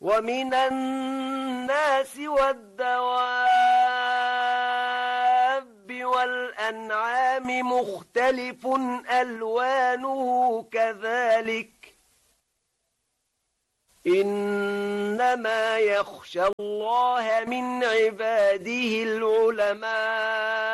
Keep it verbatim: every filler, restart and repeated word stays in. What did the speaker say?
ومن الناس والدواب والأنعام مختلف ألوانه كذلك إنما يخشى الله من عباده العلماء